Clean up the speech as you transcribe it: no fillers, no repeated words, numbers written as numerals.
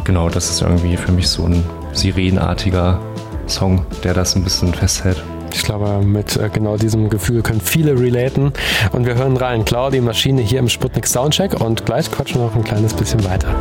genau, das ist irgendwie für mich so ein sirenartiger Song, der das ein bisschen festhält. Ich glaube, mit genau diesem Gefühl können viele relaten. Und wir hören rein. Cloudy Maschine hier im Sputnik Soundcheck und gleich quatschen wir noch ein kleines bisschen weiter.